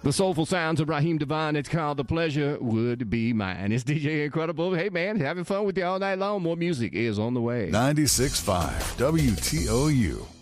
The soulful sounds of Raheem Devine. It's called The Pleasure Would Be Mine. It's DJ Incredible. Hey, man, having fun with you all night long. More music is on the way. 96.5 WTOU.